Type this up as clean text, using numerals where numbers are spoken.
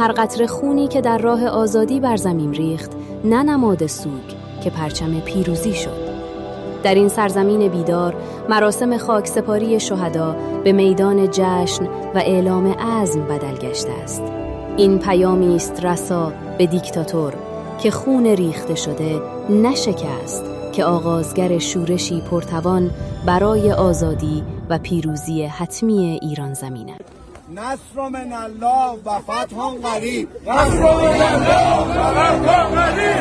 هر قطره خونی که در راه آزادی بر زمین ریخت نه نماد سوگ که پرچم پیروزی شد. در این سرزمین بیدار مراسم خاکسپاری شهدا به میدان جشن و اعلام عزم بدل گشته است. این پیامی است رسا به دیکتاتور که خون ریخته شده نشکست، که آغازگر شورشی پرتوان برای آزادی و پیروزی حتمی ایران زمین است. نصر من الله و فتح قریب. نصر من الله و فتح قریب.